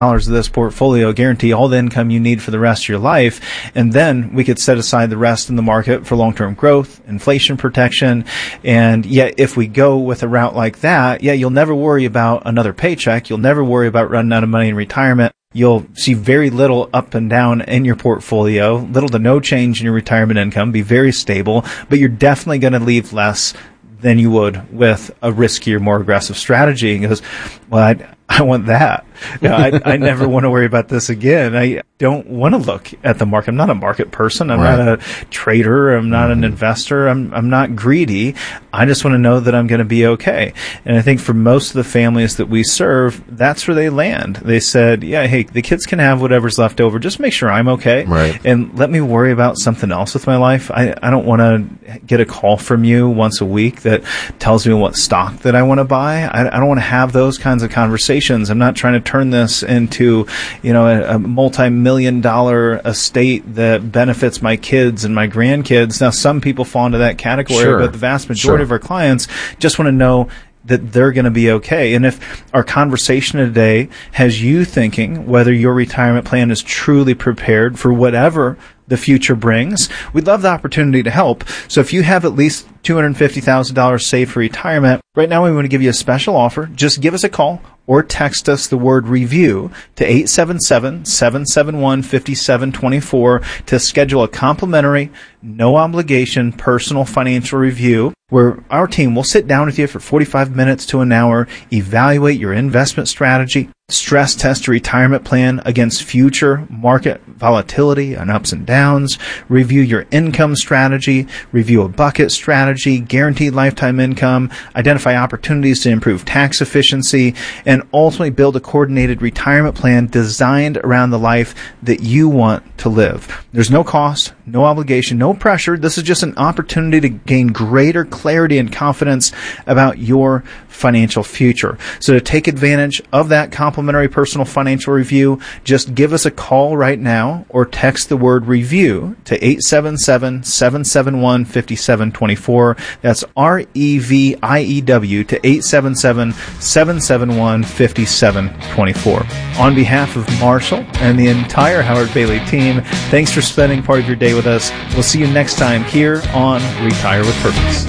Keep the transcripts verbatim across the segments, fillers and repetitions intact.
dollars of this portfolio guarantee all the income you need for the rest of your life. And then we could set aside the rest in the market for long-term growth, inflation protection. And yet, if we go with a route like that, yeah, you'll never worry about another paycheck. You'll never worry about running out of money in retirement. You'll see very little up and down in your portfolio, little to no change in your retirement income, be very stable, but you're definitely going to leave less than you would with a riskier, more aggressive strategy. And he goes, well, I, I want that. You know, I, I never want to worry about this again. I don't want to look at the market. I'm not a market person. I'm right. not a trader. I'm not mm-hmm. an investor. I'm I'm not greedy. I just want to know that I'm going to be okay. And I think for most of the families that we serve, that's where they land. They said, yeah, hey, the kids can have whatever's left over. Just make sure I'm okay. Right. And let me worry about something else with my life. I, I don't want to get a call from you once a week that tells me what stock that I want to buy. I, I don't want to have those kinds of conversations. I'm not trying to turn this into, you know, a, a multi-million dollar estate that benefits my kids and my grandkids. Now, some people fall into that category, sure. but the vast majority sure. of our clients just want to know that they're going to be okay. And if our conversation today has you thinking whether your retirement plan is truly prepared for whatever the future brings, we'd love the opportunity to help. So if you have at least two hundred fifty thousand dollars saved for retirement, right now we want to give you a special offer. Just give us a call or text us the word review to eight seven seven, seven seven one, five seven two four to schedule a complimentary, no obligation personal financial review where our team will sit down with you for forty-five minutes to an hour, evaluate your investment strategy, stress test your retirement plan against future market volatility and ups and downs, review your income strategy, review a bucket strategy, guaranteed lifetime income, identify opportunities to improve tax efficiency, and ultimately build a coordinated retirement plan designed around the life that you want to live. There's no cost, no obligation, no pressure. This is just an opportunity to gain greater clarity and confidence about your financial future. So to take advantage of that complimentary personal financial review, just give us a call right now or text the word review to eight seven seven, seven seven one, five seven two four. That's R E V I E W to eight seven seven, seven seven one, five seven two four. On behalf of Marshall and the entire Howard Bailey team, thanks for spending part of your day with us. We'll see you next time here on Retire with Purpose.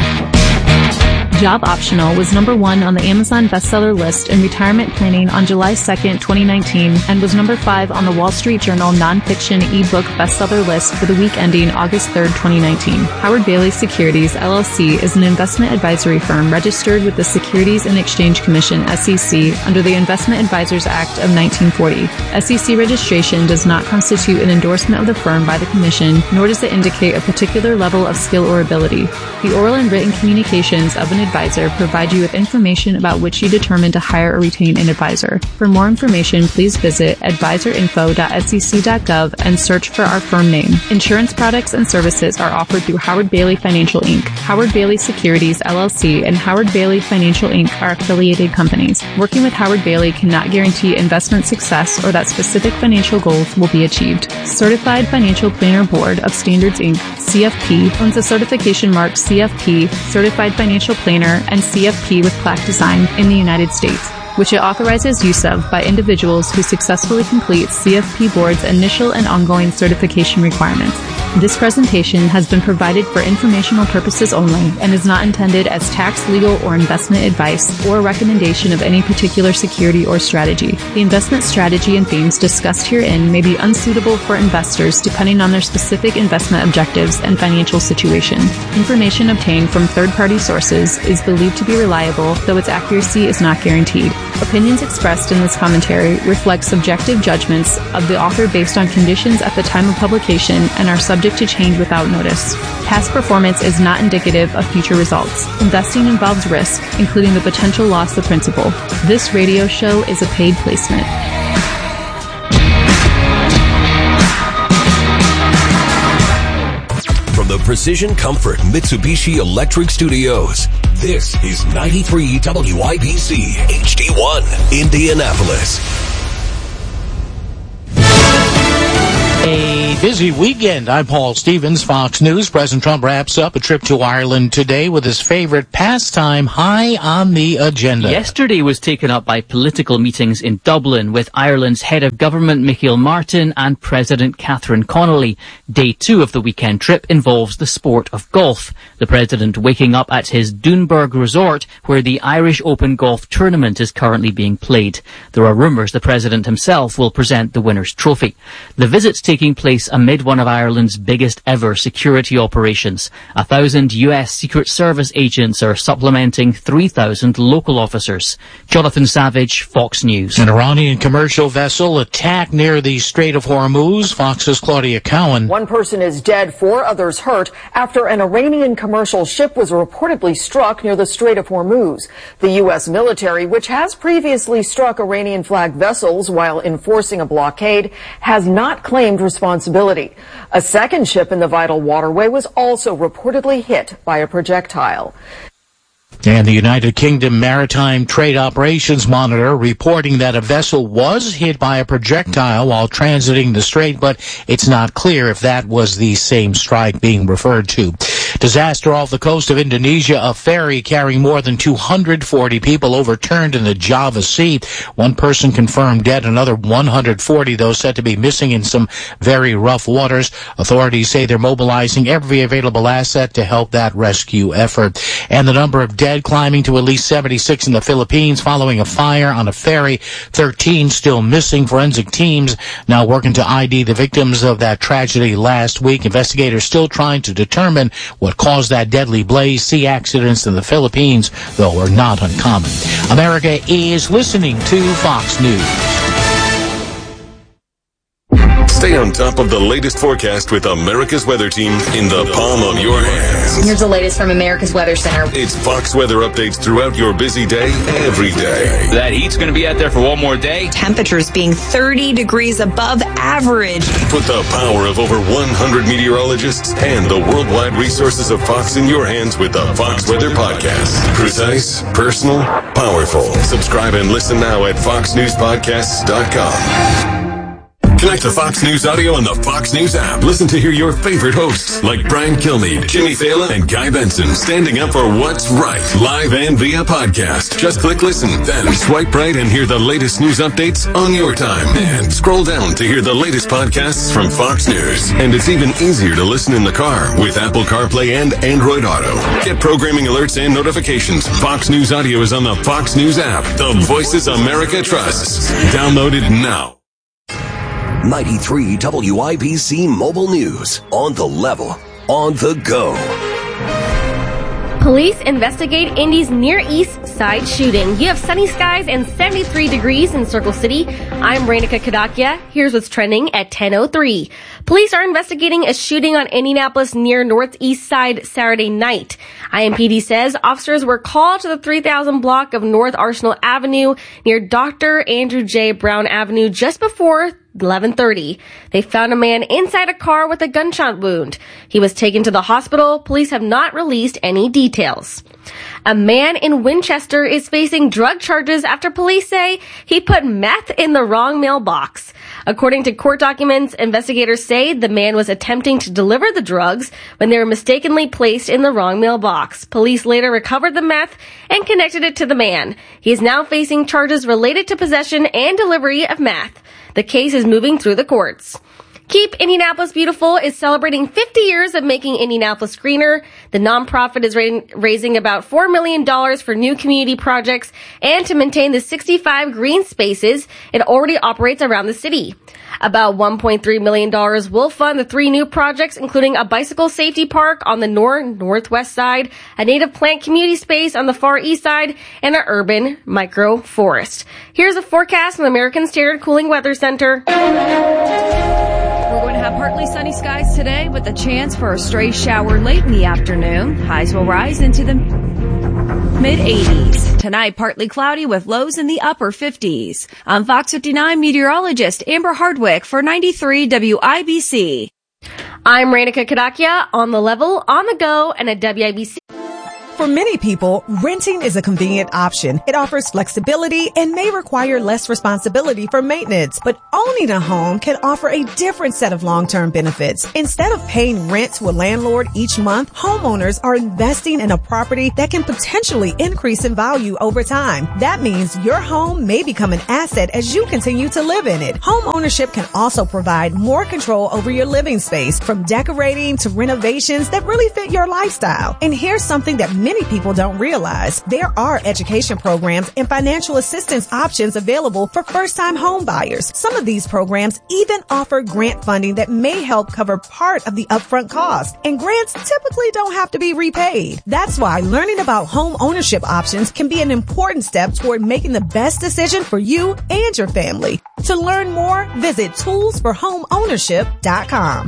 Job Optional was number one on the Amazon bestseller list in retirement planning on July second, twenty nineteen, and was number five on the Wall Street Journal nonfiction ebook bestseller list for the week ending August third, twenty nineteen. Howard Bailey Securities, L L C, is an investment advisory firm registered with the Securities and Exchange Commission, S E C, under the Investment Advisors Act of nineteen forty. S E C registration does not constitute an endorsement of the firm by the Commission, nor does it indicate a particular level of skill or ability. The oral and written communications of an advisor provide you with information about which you determine to hire or retain an advisor. For more information, please visit advisor info dot s e c dot gov and search for our firm name. Insurance products and services are offered through Howard Bailey Financial Incorporated. Howard Bailey Securities, L L C, and Howard Bailey Financial Incorporated are affiliated companies. Working with Howard Bailey cannot guarantee investment success or that specific financial goals will be achieved. Certified Financial Planner Board of Standards Incorporated, C F P, owns the certification mark C F P, Certified Financial Planner, and C F P with plaque design in the United States, which it authorizes use of by individuals who successfully complete C F P Board's initial and ongoing certification requirements. This presentation has been provided for informational purposes only and is not intended as tax, legal, or investment advice or recommendation of any particular security or strategy. The investment strategy and themes discussed herein may be unsuitable for investors depending on their specific investment objectives and financial situation. Information obtained from third-party sources is believed to be reliable, though its accuracy is not guaranteed. Opinions expressed in this commentary reflect subjective judgments of the author based on conditions at the time of publication and are subject to change without notice. Past performance is not indicative of future results. Investing involves risk, including the potential loss of principal. This radio show is a paid placement. From the Precision Comfort Mitsubishi Electric Studios, this is ninety-three W I B C H D one, Indianapolis. A Busy weekend. I'm Paul Stevens, Fox News. President Trump wraps up a trip to Ireland today with his favorite pastime high on the agenda. Yesterday was taken up by political meetings in Dublin with Ireland's head of government Michael Martin and President Catherine Connolly. Day two of the weekend trip involves the sport of golf. The president waking up at his Doonburg resort where the Irish Open golf tournament is currently being played. There are rumours the president himself will present the winner's trophy. The visit's taking place amid one of Ireland's biggest ever security operations. A thousand U S Secret Service agents are supplementing three thousand local officers. Jonathan Savage, Fox News. An Iranian commercial vessel attacked near the Strait of Hormuz. Fox's Claudia Cowan. One person is dead, four others hurt after an Iranian commercial ship was reportedly struck near the Strait of Hormuz. The U S military, which has previously struck Iranian-flagged vessels while enforcing a blockade, has not claimed responsibility. A second ship in the vital waterway was also reportedly hit by a projectile. And the United Kingdom Maritime Trade Operations Monitor reporting that a vessel was hit by a projectile while transiting the strait, but it's not clear if that was the same strike being referred to. Disaster off the coast of Indonesia. A ferry carrying more than two hundred forty people overturned in the Java Sea. One person confirmed dead, another one hundred forty, though, said to be missing in some very rough waters. Authorities say they're mobilizing every available asset to help that rescue effort. And the number of dead climbing to at least seventy-six in the Philippines following a fire on a ferry. thirteen still missing. Forensic teams now working to I D the victims of that tragedy last week. Investigators still trying to determine what caused that deadly blaze. Sea accidents in the Philippines, though, are not uncommon. America is listening to Fox News. Stay on top of the latest forecast with America's Weather Team in the palm of your hands. Here's the latest from America's Weather Center. It's Fox weather updates throughout your busy day, every day. That heat's going to be out there for one more day. Temperatures being thirty degrees above average. Put the power of over one hundred meteorologists and the worldwide resources of Fox in your hands with the Fox Weather Podcast. Precise, personal, powerful. Subscribe and listen now at fox news podcasts dot com. Connect to Fox News Audio on the Fox News app. Listen to hear your favorite hosts like Brian Kilmeade, Jimmy Fallon, and Guy Benson standing up for what's right, live and via podcast. Just click listen, then swipe right and hear the latest news updates on your time. And scroll down to hear the latest podcasts from Fox News. And it's even easier to listen in the car with Apple CarPlay and Android Auto. Get programming alerts and notifications. Fox News Audio is on the Fox News app. The voices America trusts. Download it now. ninety-three W I B C Mobile News. On the level, on the go. Police investigate Indy's Near East Side shooting. You have sunny skies and seventy-three degrees in Circle City. I'm Rainika Kadakia. Here's what's trending at ten oh three. Police are investigating a shooting on Indianapolis near Northeast Side Saturday night. I M P D says officers were called to the three thousand block of North Arsenal Avenue near Doctor Andrew J. Brown Avenue just before eleven thirty. They found a man inside a car with a gunshot wound. He was taken to the hospital. Police have not released any details. A man in Winchester is facing drug charges after police say he put meth in the wrong mailbox. According to court documents, investigators say the man was attempting to deliver the drugs when they were mistakenly placed in the wrong mailbox. Police later recovered the meth and connected it to the man. He is now facing charges related to possession and delivery of meth. The case is moving through the courts. Keep Indianapolis Beautiful is celebrating fifty years of making Indianapolis greener. The nonprofit is raising about four million dollars for new community projects and to maintain the sixty-five green spaces it already operates around the city. About one point three million dollars will fund the three new projects, including a bicycle safety park on the north northwest side, a native plant community space on the far east side, and an urban micro forest. Here's a forecast from the American Standard Cooling Weather Center. We're going to have partly sunny skies today with a chance for a stray shower late in the afternoon. Highs will rise into the mid eighties. Tonight, partly cloudy with lows in the upper fifties. I'm Fox fifty-nine meteorologist Amber Hardwick for ninety-three W I B C. I'm Rainika Kadakia, on the level, on the go, and at W I B C. For many people, renting is a convenient option. It offers flexibility and may require less responsibility for maintenance. But owning a home can offer a different set of long-term benefits. Instead of paying rent to a landlord each month, homeowners are investing in a property that can potentially increase in value over time. That means your home may become an asset as you continue to live in it. Home ownership can also provide more control over your living space, from decorating to renovations that really fit your lifestyle. And here's something that many people don't realize. There are education programs and financial assistance options available for first-time home buyers. Some of these programs even offer grant funding that may help cover part of the upfront cost. And grants typically don't have to be repaid. That's why learning about home ownership options can be an important step toward making the best decision for you and your family. To learn more, visit tools for home ownership dot com.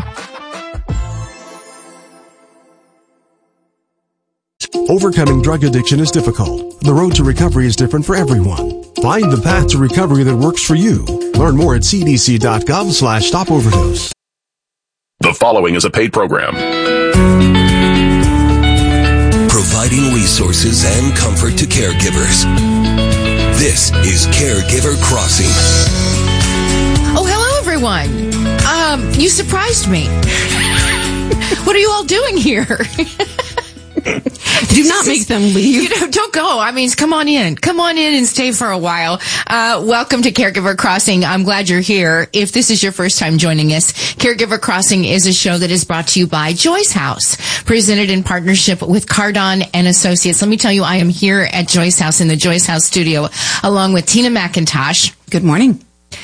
Overcoming drug addiction is difficult. The road to recovery is different for everyone. Find the path to recovery that works for you. Learn more at c d c dot gov slash stop overdose. The following is a paid program. Providing resources and comfort to caregivers. This is Caregiver Crossing. Oh, hello, everyone. Um, you surprised me. What are you all doing here? Do not make them leave. You know, don't go. I mean, come on in. Come on in and stay for a while. Uh, welcome to Caregiver Crossing. I'm glad you're here. If this is your first time joining us, Caregiver Crossing is a show that is brought to you by Joyce House, presented in partnership with Cardon and Associates. Let me tell you, I am here at Joyce House in the Joyce House studio, along with Tina McIntosh. Good morning.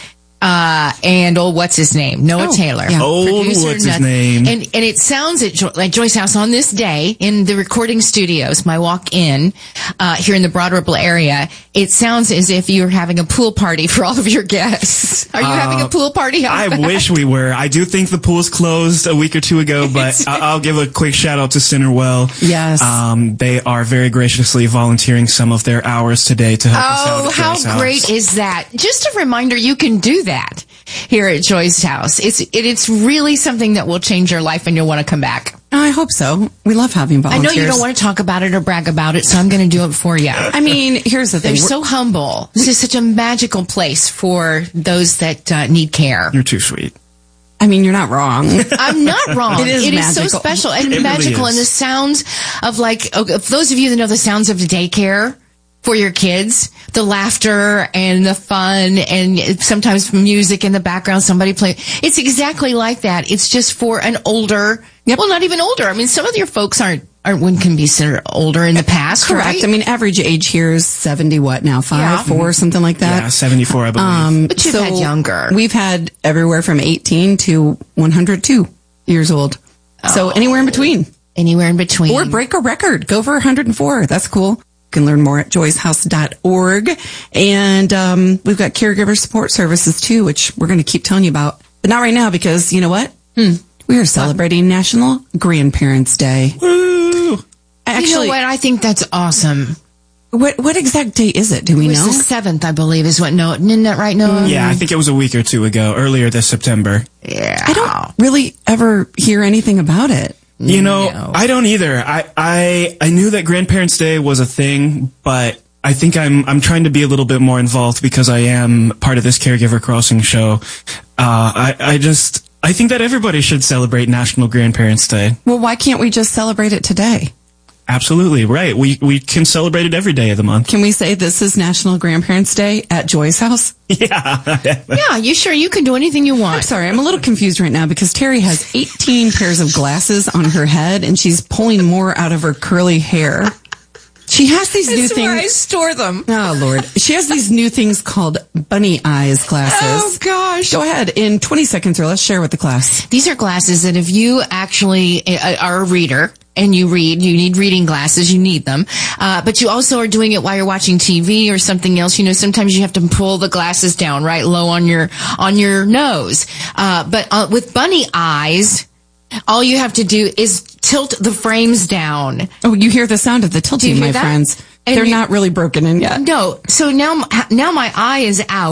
Uh, and oh, what's his name? Noah oh, Taylor. Yeah. Oh, what's nuts. his name? And, and it sounds at jo- like Joyce House on this day in the recording studios, my walk in, uh, here in the Broad Ripple area. It sounds as if you're having a pool party for all of your guests. Are you uh, having a pool party? I back? wish we were. I do think the pool's closed a week or two ago, but I'll give a quick shout out to Centerwell. Yes. Um, they are very graciously volunteering some of their hours today to help oh, us out. Oh, how Joyce great House. is that? Just a reminder, you can do that here at Joyce House. It's it, it's really something that will change your life, and you'll want to come back. I hope so. We love having volunteers. I know you don't want to talk about it or brag about it, so I'm going to do it for you. I mean, here's the thing. They're so humble. This is such a magical place for those that uh, need care. You're too sweet. I mean, you're not wrong. I'm not wrong. It is It magical. is so special and It magical. really is. And the sounds of, like, okay, for those of you that know the sounds of the daycare for your kids, the laughter and the fun and sometimes music in the background, somebody playing. It's exactly like that. It's just for an older, yep. well, not even older. I mean, some of your folks aren't, aren't one can be considered older in the past, Correct. Right? I mean, average age here is seventy, what now? Five, Yeah. four, something like that? Yeah, seventy-four, I believe. Um, But you've so had younger. We've had everywhere from eighteen to one hundred two years old. So Oh. anywhere in between. Anywhere in between. Or break a record. Go for one hundred four. That's cool. You can learn more at joyce house dot org. And um, we've got caregiver support services, too, which we're going to keep telling you about. But not right now, because you know what? Hmm. We are celebrating National Grandparents' Day. Woo! Actually, you know what? I think that's awesome. What what exact date is it? Do we it was know? the seventh, I believe, is what Noah, isn't that right, Noah? Yeah, I think it was a week or two ago, earlier this September. Yeah. I don't really ever hear anything about it. You know, No. I don't either. I, I I knew that Grandparents' Day was a thing, but I think I'm I'm trying to be a little bit more involved because I am part of this Caregiver Crossing show. Uh, I I just I think that everybody should celebrate National Grandparents' Day. Well, why can't we just celebrate it today? Absolutely right. We we can celebrate it every day of the month. Can we say this is National Grandparents' Day at Joyce House? Yeah. Yeah, you sure you can do anything you want. I'm sorry, I'm a little confused right now because Terry has eighteen pairs of glasses on her head and she's pulling more out of her curly hair. She has these new That's things. where I store them. Oh, Lord. She has these new things called bunny eyes glasses. Oh, gosh. Go ahead. In twenty seconds or less, share with the class. These are glasses that if you actually uh, are a reader and you read, you need reading glasses, you need them. Uh, but you also are doing it while you're watching T V or something else. You know, sometimes you have to pull the glasses down right low on your, on your nose. Uh, but uh, with bunny eyes, all you have to do is tilt the frames down. Oh, you hear the sound of the Do tilting, you hear my that? friends. And They're you- not really broken in yet. No. So now, now my eye is out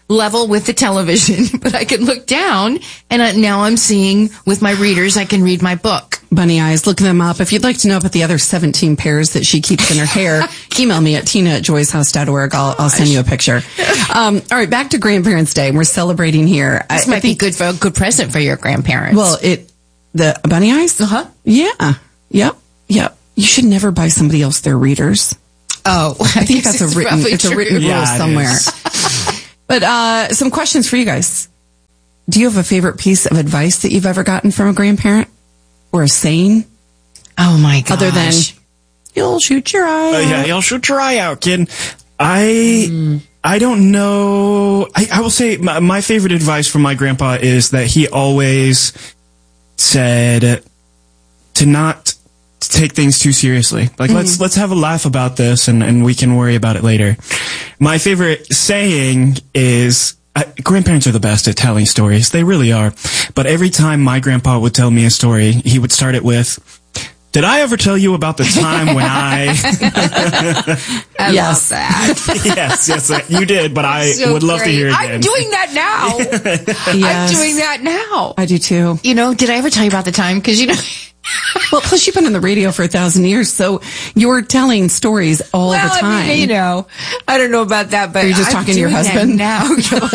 level with the television, but I can look down, and I, now I'm seeing with my readers, I can read my book. Bunny eyes, look them up. If you'd like to know about the other seventeen pairs that she keeps in her hair, email me at tina at joyce house dot org. I'll, I'll send you a picture. Um, all right, back to Grandparents' Day. We're celebrating here. This I, might I think, be good for a good present for your grandparents. Well, it the bunny eyes? Uh-huh. Yeah. Yep. Yep. You should never buy somebody else their readers. Oh, I think that's a written, it's a written Yeah, rule it somewhere. is. But uh, some questions for you guys. Do you have a favorite piece of advice that you've ever gotten from a grandparent? Or a saying? Oh my gosh. Other than, you'll shoot your eye Uh, out. yeah, you'll shoot your eye out, kid. I Mm. I don't know. I, I will say my, my favorite advice from my grandpa is that he always said to not take things too seriously. Like, Mm-hmm. let's let's have a laugh about this, and, and we can worry about it later. My favorite saying is, uh, grandparents are the best at telling stories. They really are. But every time my grandpa would tell me a story, he would start it with, did I ever tell you about the time when I... I Yes. love that. yes, yes, you did, but I So would love great. to hear it again. I'm doing that now. Yes. I'm doing that now. I do too. You know, did I ever tell you about the time? Because, you know... Well, plus you've been on the radio for a thousand years, so you're telling stories all well, the time. I mean, you know, I don't know about that, but Are you just I'm talking to your doing that husband? now?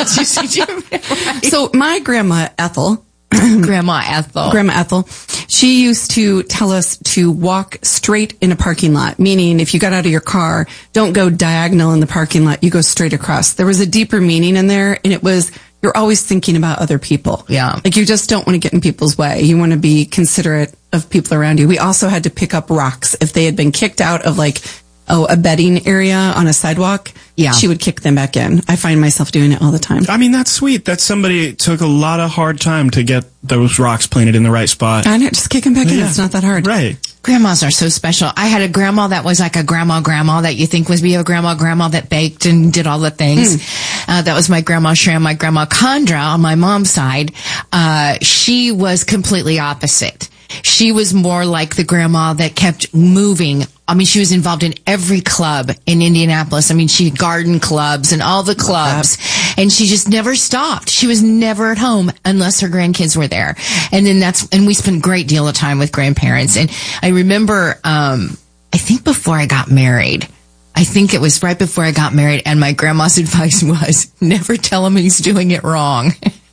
Just- So my grandma Ethel, Grandma Ethel. Grandma Ethel, she used to tell us to walk straight in a parking lot, meaning if you got out of your car, don't go diagonal in the parking lot, you go straight across. There was a deeper meaning in there, and it was, you're always thinking about other people. Yeah. Like you just don't want to get in people's way. You want to be considerate of people around you. We also had to pick up rocks. If they had been kicked out of like, oh, a bedding area on a sidewalk, Yeah. she would kick them back in. I find myself doing it all the time. I mean, that's sweet. That somebody took a lot of hard time to get those rocks planted in the right spot. I know, just kick them back in. Yeah. It's not that hard. Right. Grandmas are so special. I had a grandma that was like a grandma grandma that you think was be a grandma grandma that baked and did all the things. Uh, that was my grandma Shram, my grandma Condra on my mom's side. Uh, she was completely opposite. She was more like the grandma that kept moving. I mean, she was involved in every club in Indianapolis. I mean, she had garden clubs and all the clubs, and she just never stopped. She was never at home unless her grandkids were there. And then that's, and we spent a great deal of time with grandparents. And I remember, um, I think before I got married, I think it was right before I got married, and my grandma's advice was never tell him he's doing it wrong.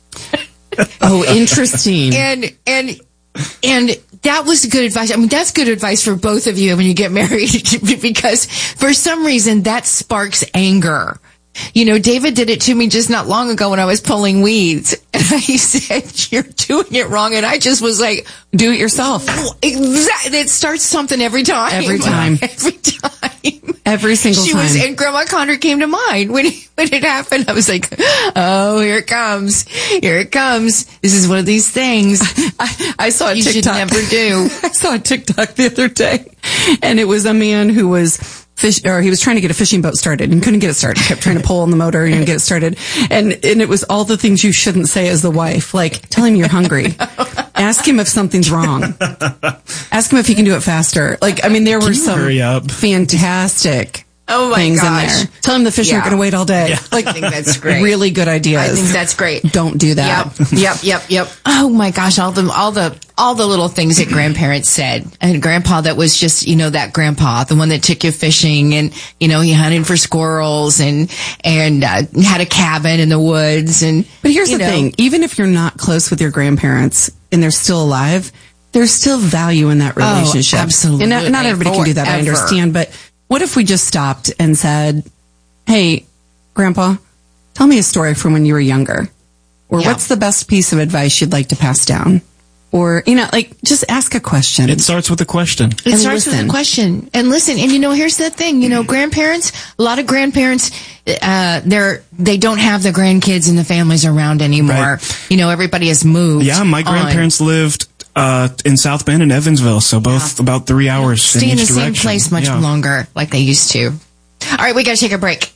Oh, interesting. And, and, and that was good advice. I mean, that's good advice for both of you when you get married, because for some reason that sparks anger. You know, David did it to me just not long ago when I was pulling weeds. And he said, you're doing it wrong. And I just was like, do it yourself. Exactly. It starts something every time. Every time. Every time. Every single she time. Was, and Grandma Condra came to mind when, when it happened. I was like, oh, here it comes. Here it comes. This is one of these things I, I saw a you TikTok. should never do. I saw a TikTok the other day, and it was a man who was fish, or he was trying to get a fishing boat started and couldn't get it started. He kept trying to pull on the motor and get it started, and and it was all the things you shouldn't say as the wife, like tell him you're hungry, ask him if something's wrong, ask him if he can do it faster. Like, I mean, there were Can you some hurry up? fantastic. Oh my things gosh. in there. Tell him the fish Yeah. aren't going to wait all day. Yeah. Like, I think that's great. Really good ideas. I think that's great. Don't do that. Yep, yep, yep, yep. Oh my gosh, all the all the all the little things that grandparents said, and grandpa that was just, you know, that grandpa, the one that took you fishing, and you know, he hunted for squirrels and and uh, had a cabin in the woods. And But here's you the know, thing: even if you're not close with your grandparents and they're still alive, there's still value in that relationship. Oh, absolutely. And not, not everybody can do that. I Forever. understand, but what if we just stopped and said, "Hey, Grandpa, tell me a story from when you were younger," or Yeah. "What's the best piece of advice you'd like to pass down?" Or, you know, like, just ask a question. It starts with a question. It And starts with listen. a question. And listen, and you know, here's the thing, you know, grandparents, a lot of grandparents, uh, they're, they don't have the grandkids and the families around anymore. Right. You know, everybody has moved. Yeah, my on. grandparents lived uh, in South Bend and Evansville, so both about three hours Stay in in the each same direction. place much Yeah. longer like they used to. All right, we got to take a break.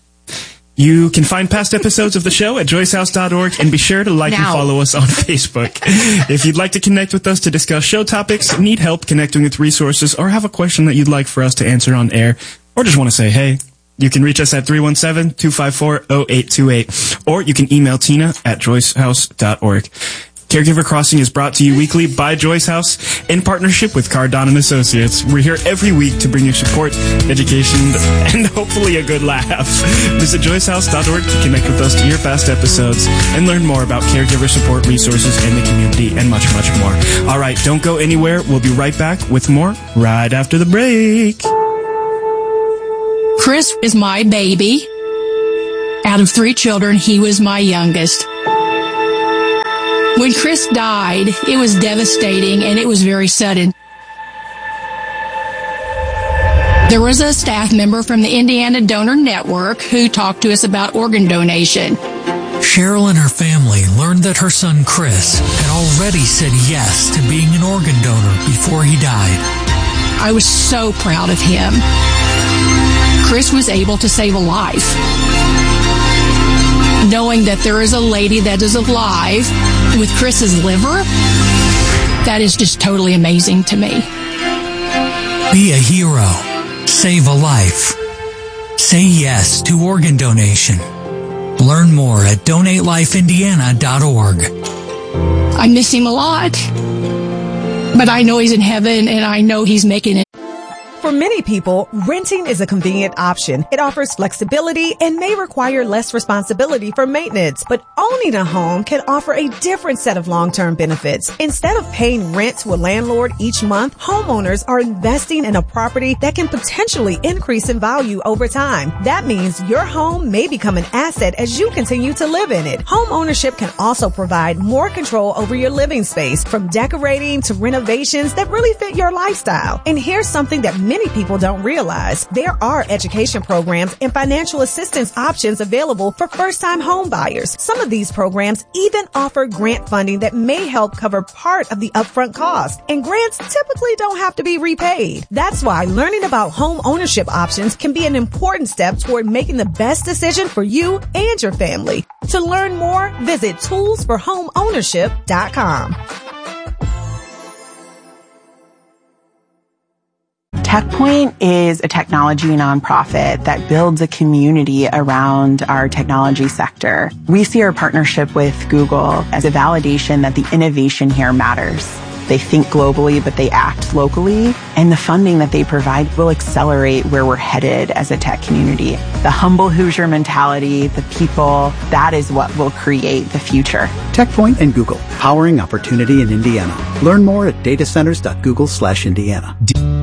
You can find past episodes of the show at joyce house dot org, and be sure to like and Now. follow us on Facebook. If you'd like to connect with us to discuss show topics, need help connecting with resources, or have a question that you'd like for us to answer on air, or just want to say hey, You can reach us at three one seven, two five four, zero eight two eight, or you can email Tina at joyce house dot org. Caregiver Crossing is brought to you weekly by Joyce House in partnership with Cardon and Associates. We're here every week to bring you support, education, and hopefully a good laugh. Visit joyce house dot org to connect with us to hear past episodes and learn more about caregiver support resources in the community and much, much more. All right, don't go anywhere. We'll be right back with more right after the break. Chris is my baby. Out of three children, he was my youngest. When Chris died, it was devastating and it was very sudden. There was a staff member from the Indiana Donor Network who talked to us about organ donation. Cheryl and her family learned that her son Chris had already said yes to being an organ donor before he died. I was so proud of him. Chris was able to save a life. Knowing that there is a lady that is alive with Chris's liver, that is just totally amazing to me. Be a hero. Save a life. Say yes to organ donation. Learn more at donate life indiana dot org. I miss him a lot, but I know he's in heaven and I know he's making it. For many people, renting is a convenient option. It offers flexibility and may require less responsibility for maintenance. But owning a home can offer a different set of long-term benefits. Instead of paying rent to a landlord each month, homeowners are investing in a property that can potentially increase in value over time. That means your home may become an asset as you continue to live in it. Home ownership can also provide more control over your living space, from decorating to renovations that really fit your lifestyle. And here's something that many Many people don't realize. There are education programs and financial assistance options available for first-time home buyers. Some of these programs even offer grant funding that may help cover part of the upfront cost. And grants typically don't have to be repaid. That's why learning about home ownership options can be an important step toward making the best decision for you and your family. To learn more, visit tools for home ownership dot com. TechPoint is a technology nonprofit that builds a community around our technology sector. We see our partnership with Google as a validation that the innovation here matters. They think globally, but they act locally. And the funding that they provide will accelerate where we're headed as a tech community. The humble Hoosier mentality, the people, that is what will create the future. TechPoint and Google, powering opportunity in Indiana. Learn more at datacenters dot google slash Indiana.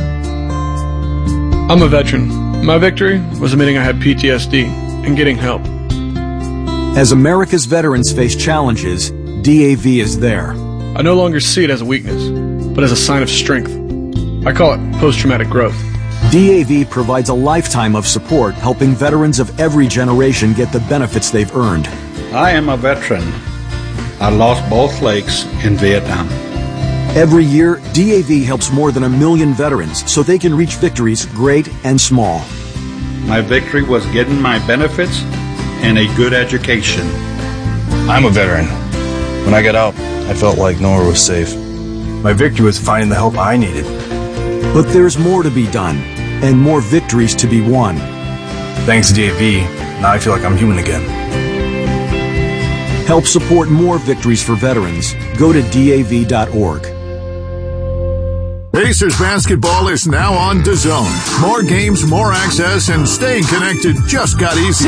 I'm a veteran. My victory was admitting I had P T S D and getting help. As America's veterans face challenges, D A V is there. I no longer see it as a weakness, but as a sign of strength. I call it post-traumatic growth. D A V provides a lifetime of support, helping veterans of every generation get the benefits they've earned. I am a veteran. I lost both legs in Vietnam. Every year, D A V helps more than a million veterans so they can reach victories great and small. My victory was getting my benefits and a good education. I'm a veteran. When I got out, I felt like nowhere was safe. My victory was finding the help I needed. But there's more to be done and more victories to be won. Thanks to D A V, now I feel like I'm human again. Help support more victories for veterans. Go to D A V dot org. Pacers basketball is now on DAZN. More games, more access, and staying connected just got easier.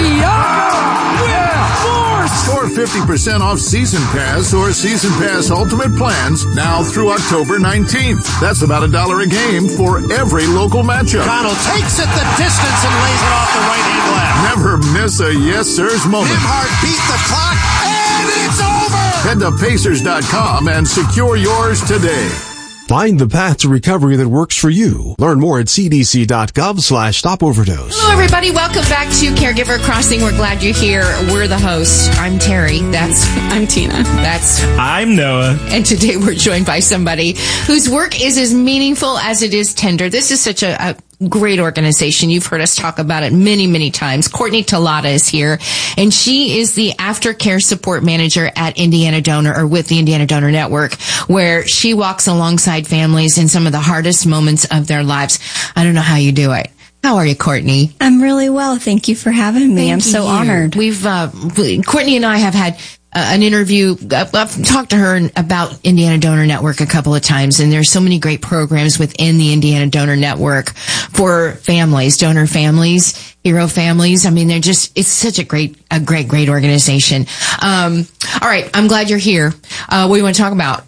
Yeah! Score fifty percent off Season Pass or Season Pass Ultimate plans now through October nineteenth. That's about a dollar a game for every local matchup. Connell takes it the distance and lays it off the right-hand glass. Never miss a yes, sir's moment. Nembhard beat the clock, and it's over! Head to Pacers dot com and secure yours today. Find the path to recovery that works for you. Learn more at c d c dot gov slash stop overdose. Hello, everybody. Welcome back to Caregiver Crossing. We're glad you're here. We're the hosts. I'm Terry. That's I'm Tina. That's I'm Noah. And today we're joined by somebody whose work is as meaningful as it is tender. This is such a, a great organization. You've heard us talk about it many, many times. Courtney Talata is here, and she is the aftercare support manager at Indiana Donor, or with the Indiana Donor Network, where she walks alongside families in some of the hardest moments of their lives. I don't know how you do it. How are you, Courtney? I'm really well. Thank you for having me. Thank I'm so you. honored. We've, uh, Courtney and I have had uh, an interview. Uh, I've talked to her about Indiana Donor Network a couple of times, and there's so many great programs within the Indiana Donor Network for families, donor families, hero families. I mean, they're just, it's such a great, a great, great organization. Um, all right. I'm glad you're here. Uh, what do you want to talk about?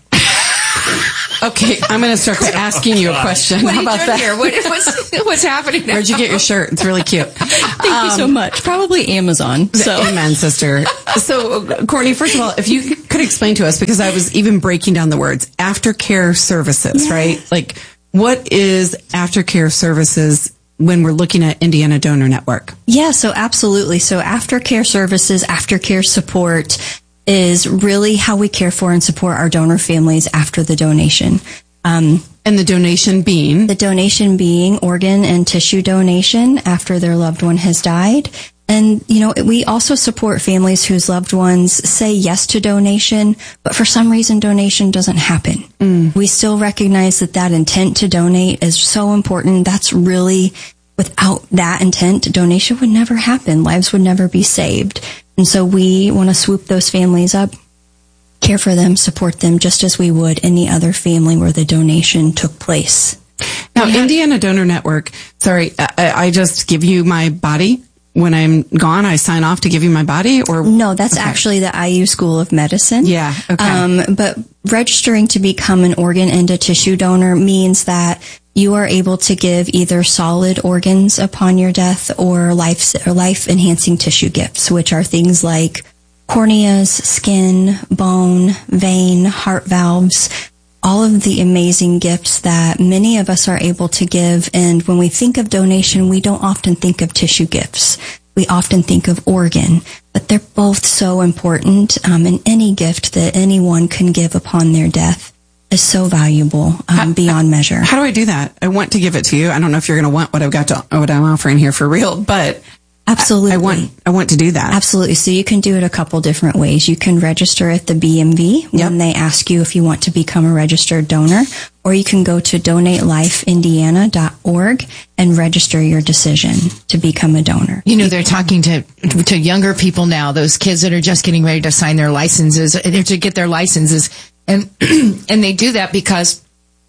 Okay, I'm going to start by asking you a question. What How are you about doing that? here? What, what's, what's happening now? Where'd you get your shirt? It's really cute. Thank you so much. Probably Amazon. So. Amen, sister. So, Courtney, first of all, if you could explain to us, because I was even breaking down the words, aftercare services, Yes. right? Like, what is aftercare services when we're looking at Indiana Donor Network? Yeah, so absolutely. So aftercare services, aftercare support is really how we care for and support our donor families after the donation. Um, and the donation being? The donation being organ and tissue donation after their loved one has died. And, you know, we also support families whose loved ones say yes to donation, but for some reason donation doesn't happen. Mm. We still recognize that that intent to donate is so important. That's really, without that intent, donation would never happen. Lives would never be saved. And so we want to swoop those families up, care for them, support them, just as we would any other family where the donation took place. Now, Indiana Donor Network, sorry, I, I just give you my body when I'm gone. I sign off to give you my body, or no? That's okay. actually the I U School of Medicine. Yeah, okay. Um, but registering to become an organ and a tissue donor means that you are able to give either solid organs upon your death or life or life enhancing tissue gifts, which are things like corneas, skin, bone, vein, heart valves, all of the amazing gifts that many of us are able to give. And when we think of donation, we don't often think of tissue gifts. We often think of organ, but they're both so important. Um, and any gift that anyone can give upon their death is so valuable, um, beyond measure. How do I do that? I want to give it to you. I don't know if you're going to want what I've got to, what I'm offering here for real, but absolutely, I, I want, I want to do that. Absolutely. So you can do it a couple different ways. You can register at the B M V when Yep. they ask you if you want to become a registered donor, or you can go to donate life indiana dot org and register your decision to become a donor. You know, they're talking to to younger people now, those kids that are just getting ready to sign their licenses, to get their licenses. And and they do that because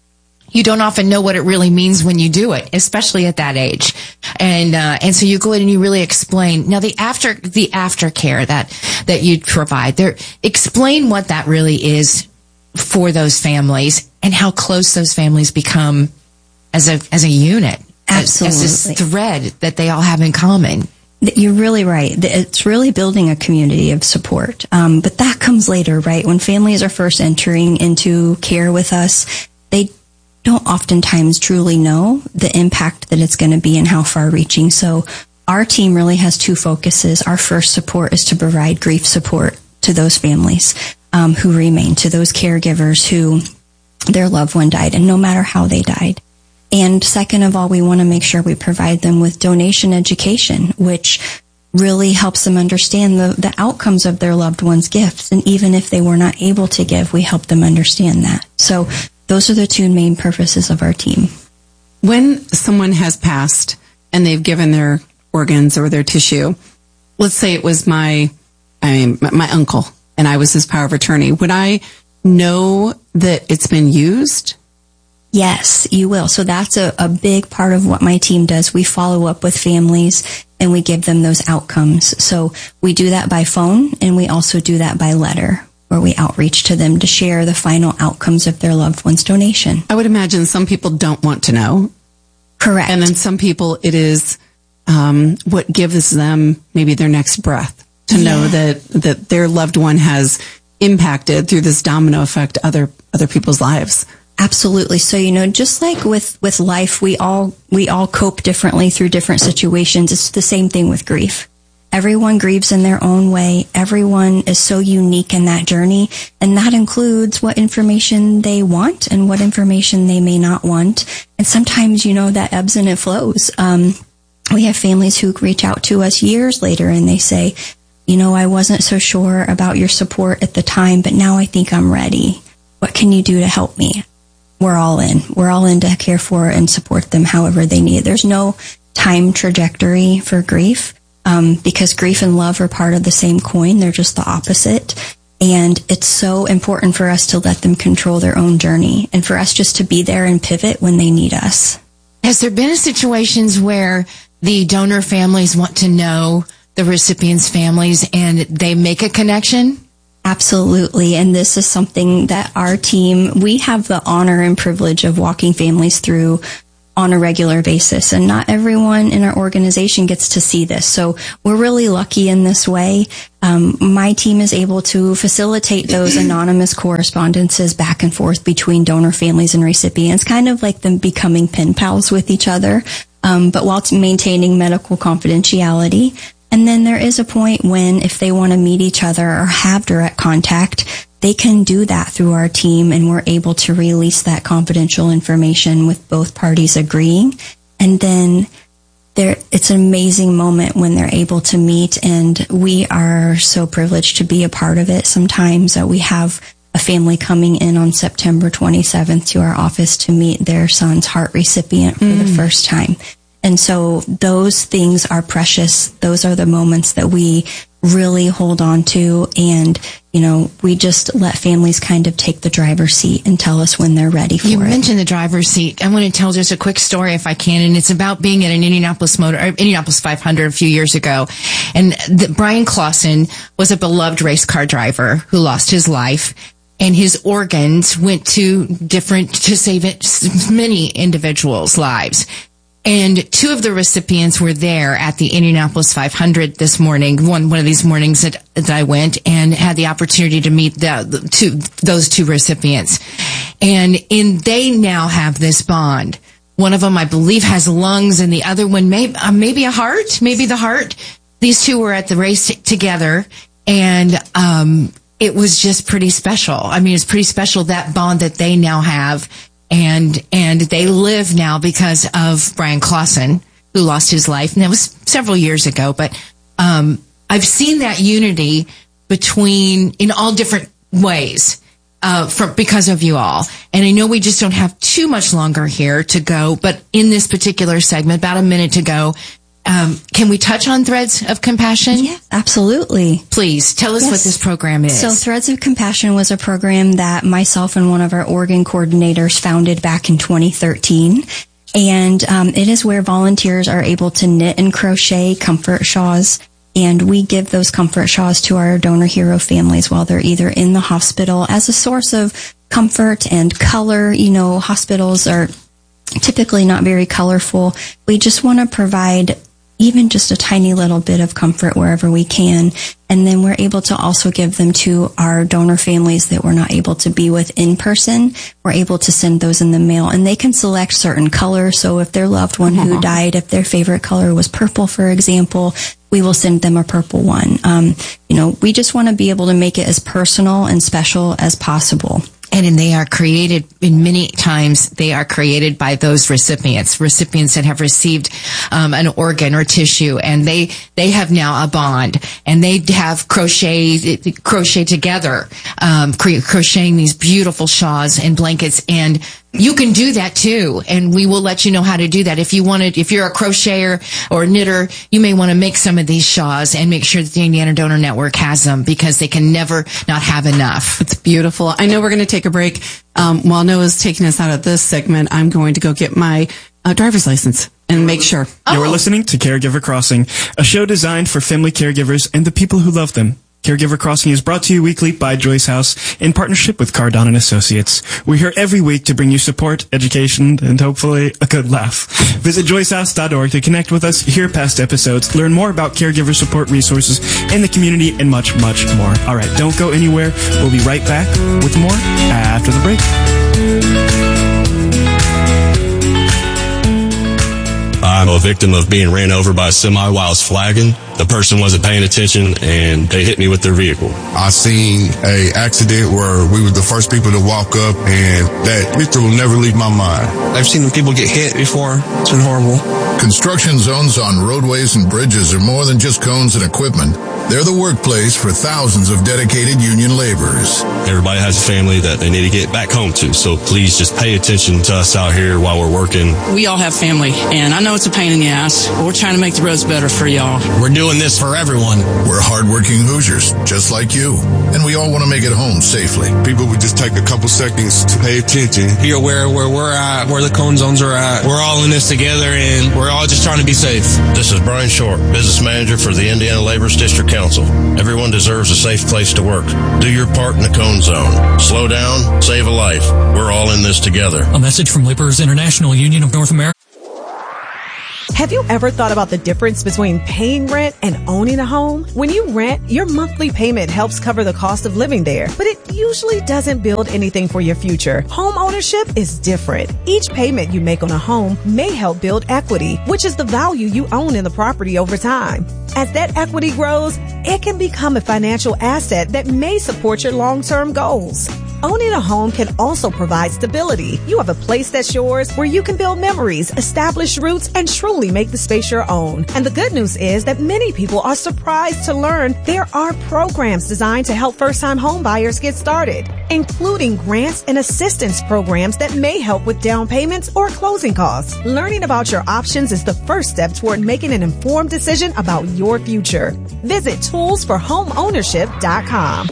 you don't often know what it really means when you do it, especially at that age. And uh, and so you go in and you really explain. Now, the after the aftercare that that you provide, there, explain what that really is for those families and how close those families become as a as a unit, Absolutely. as, as this thread that they all have in common. You're really right. It's really building a community of support. Um, but that comes later, right? When families are first entering into care with us, they don't oftentimes truly know the impact that it's going to be and how far reaching. So our team really has two focuses. Our first support is to provide grief support to those families um, who remain, to those caregivers who their loved one died, and no matter how they died. And second of all, we want to make sure we provide them with donation education, which really helps them understand the, the outcomes of their loved one's gifts. And even if they were not able to give, we help them understand that. So those are the two main purposes of our team. When someone has passed and they've given their organs or their tissue, let's say it was my, I mean, my, my uncle and I was his power of attorney, would I know that it's been used? Yes, you will. So that's a, a big part of what my team does. We follow up with families and we give them those outcomes. So we do that by phone and we also do that by letter, where we outreach to them to share the final outcomes of their loved one's donation. I would imagine some people don't want to know. Correct. And then some people, it is um, what gives them maybe their next breath to yeah. know that, that their loved one has impacted through this domino effect other other people's lives. Absolutely. So, you know, just like with, with life, we all, we all cope differently through different situations. It's the same thing with grief. Everyone grieves in their own way. Everyone is so unique in that journey. And that includes what information they want and what information they may not want. And sometimes, you know, that ebbs and it flows. Um, we have families who reach out to us years later and they say, you know, I wasn't so sure about your support at the time, but now I think I'm ready. What can you do to help me? We're all in. We're all in to care for and support them however they need. There's no time trajectory for grief, um, because grief and love are part of the same coin. They're just the opposite. And it's so important for us to let them control their own journey and for us just to be there and pivot when they need us. Has there been situations where the donor families want to know the recipients' families and they make a connection? Absolutely. And this is something that our team, we have the honor and privilege of walking families through on a regular basis. And not everyone in our organization gets to see this. So we're really lucky in this way. Um, my team is able to facilitate those anonymous correspondences back and forth between donor families and recipients, kind of like them becoming pen pals with each other, um, but while maintaining medical confidentiality. And then there is a point when if they want to meet each other or have direct contact, they can do that through our team, and we're able to release that confidential information with both parties agreeing. And then there, it's an amazing moment when they're able to meet, and we are so privileged to be a part of it. Sometimes uh, we have a family coming in on September twenty-seventh to our office to meet their son's heart recipient for mm. the first time. And so those things are precious. Those are the moments that we really hold on to. And, you know, we just let families kind of take the driver's seat and tell us when they're ready for you it. You mentioned the driver's seat. I want to tell just a quick story if I can. And it's about being at an Indianapolis Motor, Indianapolis five hundred a few years ago. And the, Brian Clausen was a beloved race car driver who lost his life. And his organs went to different, to save it, many individuals' lives. And two of the recipients were there at the Indianapolis five hundred this morning, one one of these mornings that, that I went and had the opportunity to meet the, the two, those two recipients. And in, they now have this bond. One of them, I believe, has lungs, and the other one, may, uh, maybe a heart, maybe the heart. These two were at the race t- together, and um, it was just pretty special. I mean, it's pretty special, that bond that they now have. And, and they live now because of Brian Clausen, who lost his life. And that was several years ago. But, um, I've seen that unity between, in all different ways, uh, from, because of you all. And I know we just don't have too much longer here to go, but in this particular segment, about a minute to go, um, can we touch on Threads of Compassion? Yeah, absolutely. Please tell us yes. what this program is. So Threads of Compassion was a program that myself and one of our organ coordinators founded back in twenty thirteen. And um, it is where volunteers are able to knit and crochet comfort shawls. And we give those comfort shawls to our donor hero families while they're either in the hospital as a source of comfort and color. You know, hospitals are typically not very colorful. We just want to provide even just a tiny little bit of comfort wherever we can. And then we're able to also give them to our donor families that we're not able to be with in person. We're able to send those in the mail, and they can select certain colors. So if their loved one who died, if their favorite color was purple, for example, we will send them a purple one. Um, you know, we just want to be able to make it as personal and special as possible. And, and they are created, in many times, they are created by those recipients, recipients that have received um, an organ or tissue, and they they have now a bond, and they have crochet crochet together, um, cre- crocheting these beautiful shawls and blankets, and you can do that too, and we will let you know how to do that. If you want to, if you're a crocheter or a knitter, you may want to make some of these shawls and make sure that the Indiana Donor Network has them, because they can never not have enough. It's beautiful. I know we're going to take a break. Um, while Noah's taking us out of this segment, I'm going to go get my uh, driver's license and make sure. Oh. You are listening to Caregiver Crossing, a show designed for family caregivers and the people who love them. Caregiver Crossing is brought to you weekly by Joyce House in partnership with Cardon and Associates. We're here every week to bring you support, education, and hopefully a good laugh. Visit joyce house dot org to connect with us, hear past episodes, learn more about caregiver support resources in the community, and much, much more. All right, don't go anywhere. We'll be right back with more after the break. I'm a victim of being ran over by a semi while I was flagging. the person wasn't paying attention and they hit me with their vehicle. I seen a accident where we were the first people to walk up, and that picture will never leave my mind. I've seen people get hit before. It's been horrible. Construction zones on roadways and bridges are more than just cones and equipment. They're the workplace for thousands of dedicated union laborers. Everybody has a family that they need to get back home to, so please just pay attention to us out here while we're working. We all have family, and I know it's a pain in the ass, but we're trying to make the roads better for y'all. We're doing this for everyone. We're hardworking Hoosiers, just like you, and we all want to make it home safely. People would just take a couple seconds to pay attention. Be aware where we're at, where the cone zones are at. We're all in this together, and we're all just trying to be safe. This is Brian Short, Business Manager for the Indiana Laborers District Council. Everyone deserves a safe place to work. Do your part in the cone zone. Slow down, save a life. We're all in this together. A message from Laborers International Union of North America. Have you ever thought about the difference between paying rent and owning a home? When you rent, your monthly payment helps cover the cost of living there, but it usually doesn't build anything for your future. Home ownership is different. Each payment you make on a home may help build equity, which is the value you own in the property over time. As that equity grows, it can become a financial asset that may support your long-term goals. Owning a home can also provide stability. You have a place that's yours where you can build memories, establish roots, and truly make the space your own. And the good news is that many people are surprised to learn there are programs designed to help first-time home buyers get started, including grants and assistance programs that may help with down payments or closing costs. Learning about your options is the first step toward making an informed decision about your future. Visit tools for home ownership dot com.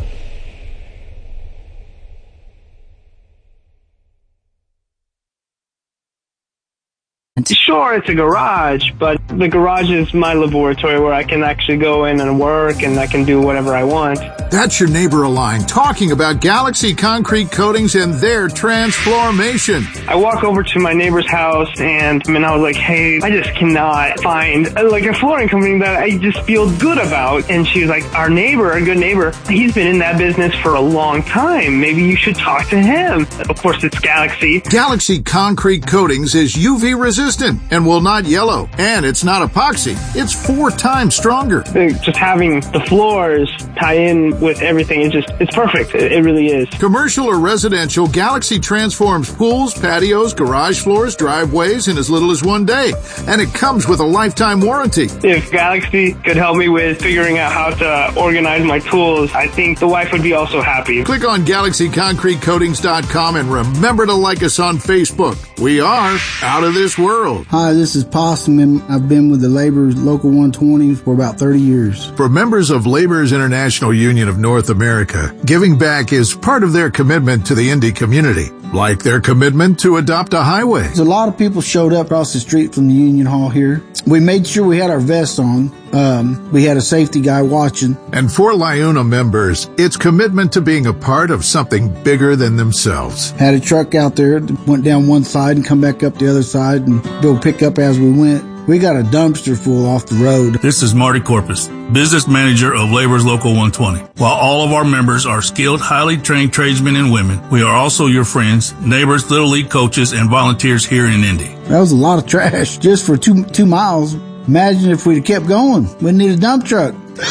Sure, it's a garage, but the garage is my laboratory where I can actually go in and work and I can do whatever I want. That's your neighbor Align talking about Galaxy Concrete Coatings and their transformation. I walk over to my neighbor's house and, I mean, I was like, hey, I just cannot find like a flooring company that I just feel good about. And she was like, our neighbor, a good neighbor, he's been in that business for a long time. Maybe you should talk to him. Of course, it's Galaxy. Galaxy Concrete Coatings is U V resistant and will not yellow. And it's not epoxy. It's four times stronger. Just having the floors tie in with everything, it just, it's perfect. It, it really is. Commercial or residential, Galaxy transforms pools, patios, garage floors, driveways in as little as one day. And it comes with a lifetime warranty. If Galaxy could help me with figuring out how to organize my tools, I think the wife would be also happy. Click on Galaxy Concrete Coatings dot com and remember to like us on Facebook. We are out of this world. Hi, this is Possum, and I've been with the Laborers Local one twenty for about thirty years. For members of Laborers International Union of North America, giving back is part of their commitment to the Indy community, like their commitment to adopt a highway. A lot of people showed up across the street from the Union Hall here. We made sure we had our vests on. Um, we had a safety guy watching. And for LIUNA members, it's commitment to being a part of something bigger than themselves. Had a truck out there that went down one side and come back up the other side and go pick up as we went. We got a dumpster full off the road. This is Marty Corpus, business manager of Laborers Local one twenty. While all of our members are skilled, highly trained tradesmen and women, we are also your friends, neighbors, Little League coaches, and volunteers here in Indy. That was a lot of trash just for two two miles. Imagine if we'd have kept going. We'd need a dump truck.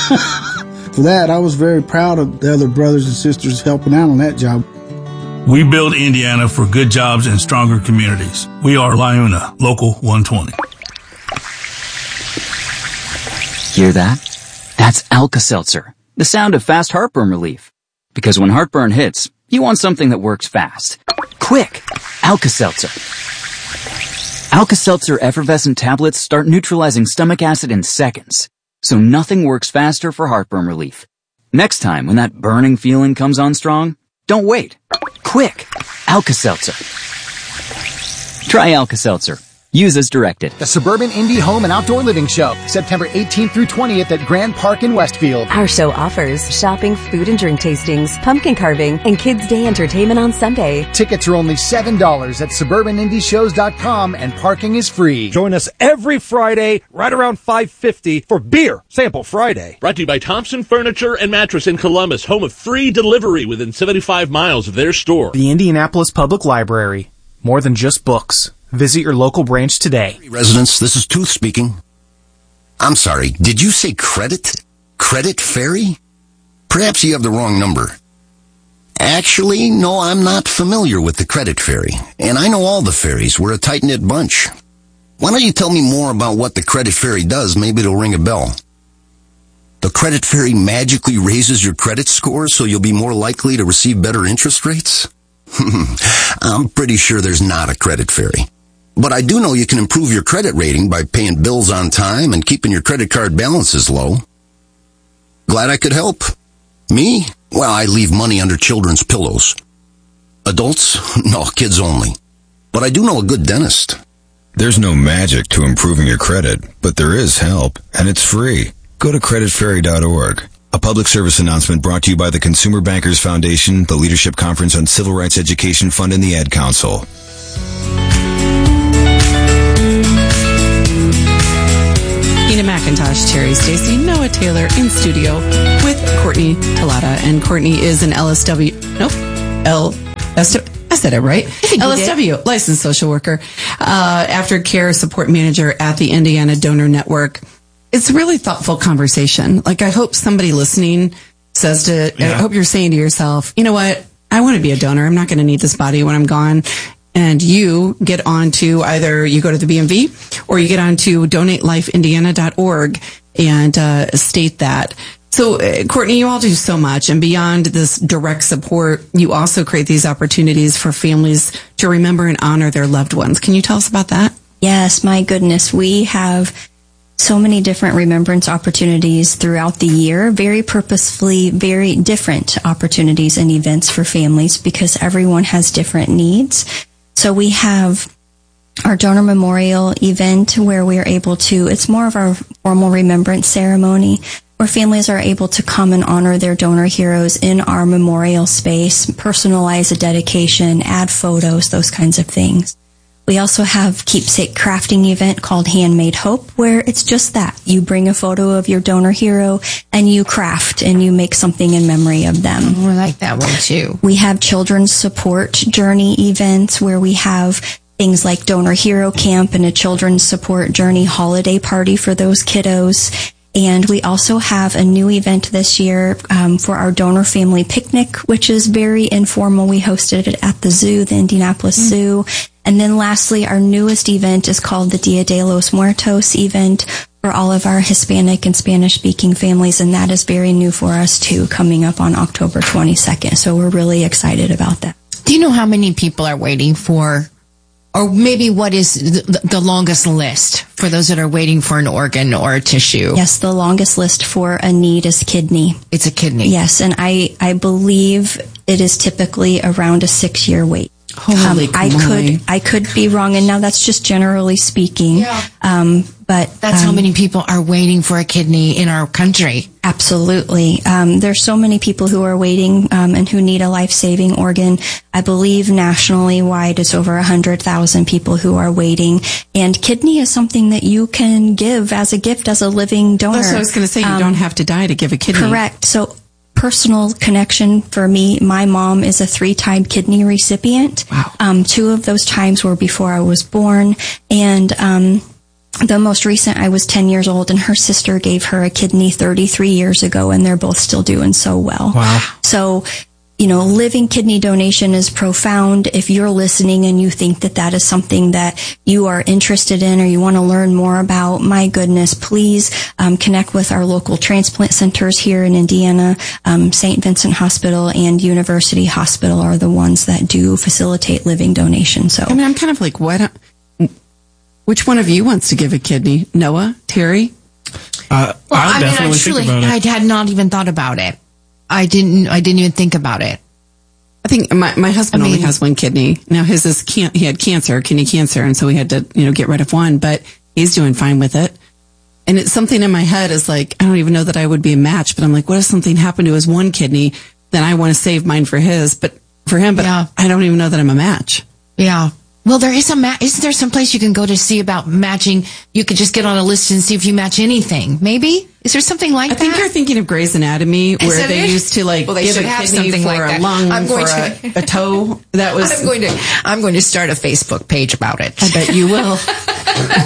For that, I was very proud of the other brothers and sisters helping out on that job. We build Indiana for good jobs and stronger communities. We are LIUNA Local one twenty. Hear that? That's Alka-Seltzer, the sound of fast heartburn relief. Because when heartburn hits, you want something that works fast. Quick! Alka-Seltzer. Alka-Seltzer effervescent tablets start neutralizing stomach acid in seconds, so nothing works faster for heartburn relief. Next time when that burning feeling comes on strong, don't wait. Quick! Alka-Seltzer. Try Alka-Seltzer. Use as directed. The Suburban Indie Home and Outdoor Living Show, September eighteenth through twentieth at Grand Park in Westfield. Our show offers shopping, food and drink tastings, pumpkin carving, and Kids Day entertainment on Sunday. Tickets are only seven dollars at suburban indie shows dot com and parking is free. Join us every Friday right around five fifty for Beer Sample Friday. Brought to you by Thompson Furniture and Mattress in Columbus, home of free delivery within seventy-five miles of their store. The Indianapolis Public Library. More than just books. Visit your local branch today. Residents, this is Tooth speaking. I'm sorry, did you say credit? Credit Fairy? Perhaps you have the wrong number. Actually, no, I'm not familiar with the Credit Fairy, and I know all the fairies. We're a tight-knit bunch. Why don't you tell me more about what the Credit Fairy does? Maybe it'll ring a bell. The Credit Fairy magically raises your credit score so you'll be more likely to receive better interest rates? I'm pretty sure there's not a Credit Fairy. But I do know you can improve your credit rating by paying bills on time and keeping your credit card balances low. Glad I could help. Me? Well, I leave money under children's pillows. Adults? No, kids only. But I do know a good dentist. There's no magic to improving your credit, but there is help, and it's free. Go to credit fairy dot org. A public service announcement brought to you by the Consumer Bankers Foundation, the Leadership Conference on Civil Rights Education Fund, and the Ad Council. Ina McIntosh, Terry Stacy, Noah Taylor in studio with Courtney Talata. And Courtney is an L S W, nope, L S W. I said it right. L S W, licensed social worker, uh, aftercare support manager at the Indiana Donor Network. It's a really thoughtful conversation. Like, I hope somebody listening says to, yeah. I hope you're saying to yourself, you know what? I want to be a donor. I'm not going to need this body when I'm gone. And you get on to either you go to the B M V or you get on to donate life indiana dot org and uh, state that. So, uh, Courtney, you all do so much. And beyond this direct support, you also create these opportunities for families to remember and honor their loved ones. Can you tell us about that? Yes, my goodness. We have so many different remembrance opportunities throughout the year, very purposefully, very different opportunities and events for families because everyone has different needs. So we have our donor memorial event where we are able to, it's more of our formal remembrance ceremony where families are able to come and honor their donor heroes in our memorial space, personalize a dedication, add photos, those kinds of things. We also have keepsake crafting event called Handmade Hope, where it's just that. You bring a photo of your donor hero and you craft and you make something in memory of them. Oh, I like that one too. We have children's support journey events where we have things like Donor Hero Camp and a children's support journey holiday party for those kiddos. And we also have a new event this year um, for our donor family picnic, which is very informal. We hosted it at the zoo, the Indianapolis mm-hmm. Zoo. And then lastly, our newest event is called the Dia de los Muertos event for all of our Hispanic and Spanish-speaking families, and that is very new for us too, coming up on October twenty-second. So we're really excited about that. Do you know how many people are waiting for, or maybe what is the, the longest list for those that are waiting for an organ or a tissue? Yes, the longest list for a need is kidney. It's a kidney. Yes, and I, I believe it is typically around a six-year wait. Holy um, I could I could be wrong, and now that's just generally speaking. Yeah. Um, but that's um, how many people are waiting for a kidney in our country. Absolutely. Um, there's so many people who are waiting um, and who need a life-saving organ. I believe nationally wide, it's over one hundred thousand people who are waiting. And kidney is something that you can give as a gift as a living donor. That's what I was going to say. You um, don't have to die to give a kidney. Correct. So personal connection for me, my mom is a three-time kidney recipient. Wow. Um, two of those times were before I was born. And um, the most recent, I was ten years old, and her sister gave her a kidney thirty-three years ago, and they're both still doing so well. Wow. So, you know, living kidney donation is profound. If you're listening and you think that that is something that you are interested in or you want to learn more about, my goodness, please um, connect with our local transplant centers here in Indiana. Um, Saint Vincent Hospital and University Hospital are the ones that do facilitate living donation. So, I mean, I'm kind of like, what? Which one of you wants to give a kidney? Noah? Terry? Uh, well, I'll I definitely mean, I truly, think about it. I had not even thought about it. I didn't. I didn't even think about it. I think my my husband I mean, only has one kidney. Now his is can he had cancer, kidney cancer, and so we had to you know get rid of one. But he's doing fine with it. And it's something in my head is like I don't even know that I would be a match. But I'm like, what if something happened to his one kidney? Then I want to save mine for his, but for him. But yeah. I don't even know that I'm a match. Yeah. Well, there is a ma- isn't there some place you can go to see about matching? You could just get on a list and see if you match anything. Maybe is there something like I that? I think you're thinking of Grey's Anatomy, Is where they it? used to like well, give a kidney for like a that. lung, I'm for going a, to, a toe. That was. I'm going to. I'm going to start a Facebook page about it. I bet you will.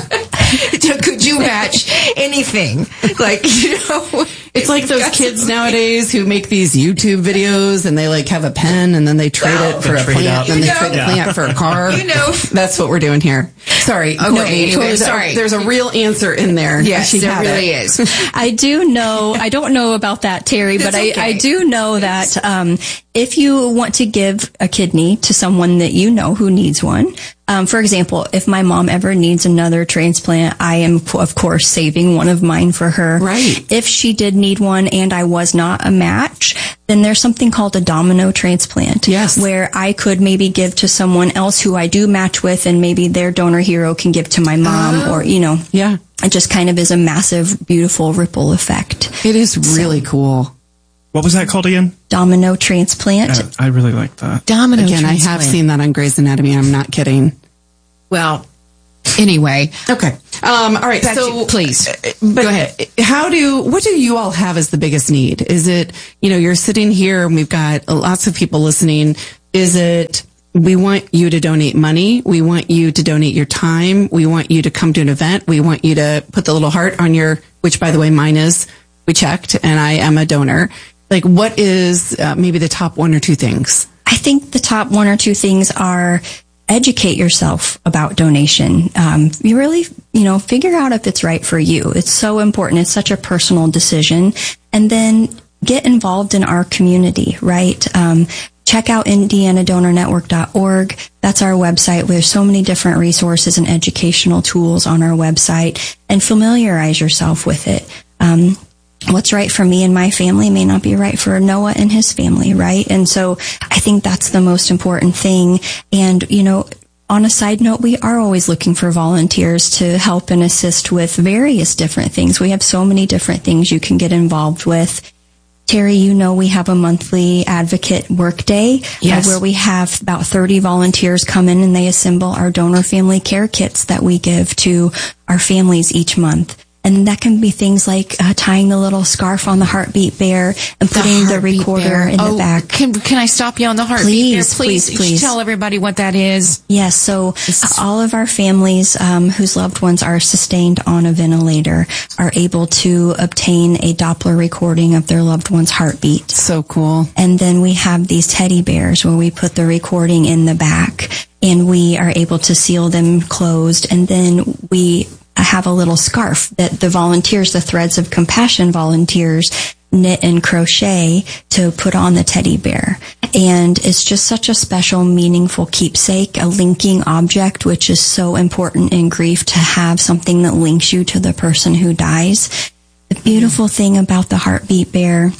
Could you match anything? Like, you know, it's like those kids nowadays who make these YouTube videos and they like have a pen and then they trade Oh, it for a plant and they trade the plant for a car. You know. That's what we're doing here. Sorry. Okay, no, anyway, totally, sorry. There's a real answer in there. Yes, She there had really it. is. I do know, I don't know about that, Terry, but That's I, okay. I do know that um, if you want to give a kidney to someone that you know who needs one, um, for example, if my mom ever needs another transplant, I am, of course, saving one of mine for her. Right. If she did need one and I was not a match, then there's something called a domino transplant. Yes. Where I could maybe give to someone else who I do match with, and maybe their donor hero can give to my mom, Oh. or, you know. Yeah. It just kind of is a massive, beautiful ripple effect. It is really cool. What was that called again? Domino transplant. Uh, I really like that. Domino Again, I have transplant. seen that on Grey's Anatomy. I'm not kidding. Well, anyway. Okay. Um, all right. Back so to- please. But Go ahead. How do, what do you all have as the biggest need? Is it, you know, you're sitting here and we've got lots of people listening. Is it, we want you to donate money. We want you to donate your time. We want you to come to an event. We want you to put the little heart on your, which by the way, mine is, we checked and I am a donor. Like what is uh, maybe the top one or two things? I think the top one or two things are educate yourself about donation. Um, you really, you know, figure out if it's right for you. It's so important. It's such a personal decision. And then get involved in our community, right? Um, check out indiana donor network dot org. That's our website. There's so many different resources and educational tools on our website, and familiarize yourself with it. Um, what's right for me and my family may not be right for Noah and his family, right? And so I think that's the most important thing. And, you know, on a side note, we are always looking for volunteers to help and assist with various different things. We have so many different things you can get involved with. Terry, you know we have a monthly advocate work day Yes. uh, where we have about thirty volunteers come in and they assemble our donor family care kits that we give to our families each month. And that can be things like uh, tying the little scarf on the heartbeat bear and putting the, heartbeat recorder bear. in oh, the back. Can, can I stop you on the heartbeat Please, bear? Please, please, please. Tell everybody what that is. Yes, so all of our families um, whose loved ones are sustained on a ventilator are able to obtain a Doppler recording of their loved one's heartbeat. So cool. And then we have these teddy bears where we put the recording in the back and we are able to seal them closed. And then we have a little scarf that the volunteers, the Threads of Compassion volunteers, knit and crochet to put on the teddy bear. And it's just such a special, meaningful keepsake, a linking object, which is so important in grief to have something that links you to the person who dies. The beautiful thing about the heartbeat bear,